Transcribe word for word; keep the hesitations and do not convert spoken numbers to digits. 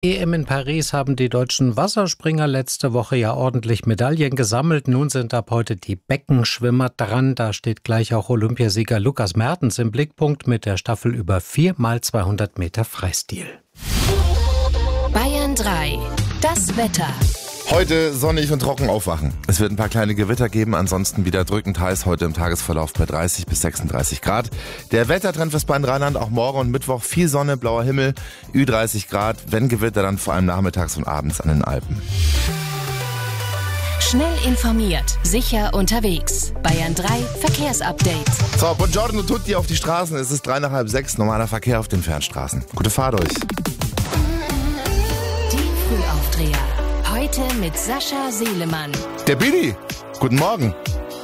E M in Paris haben die deutschen Wasserspringer letzte Woche ja ordentlich Medaillen gesammelt. Nun sind ab heute die Beckenschwimmer dran. Da steht gleich auch Olympiasieger Lukas Mertens im Blickpunkt mit der Staffel über vier mal zweihundert Meter Freistil. Bayern drei. Das Wetter. Heute sonnig und trocken aufwachen. Es wird ein paar kleine Gewitter geben, ansonsten wieder drückend heiß heute im Tagesverlauf bei dreißig bis sechsunddreißig Grad. Der Wettertrend fürs Rheinland auch morgen und Mittwoch viel Sonne, blauer Himmel, Ü dreißig Grad, wenn Gewitter dann vor allem nachmittags und abends an den Alpen. Schnell informiert, sicher unterwegs. Bayern drei Verkehrsupdate. So, buongiorno tutti auf die Straßen. Es ist drei nach halb sechs, normaler Verkehr auf den Fernstraßen. Gute Fahrt euch. Die Frühaufdreher. Heute mit Sascha Seelemann. Der Billy. Guten Morgen.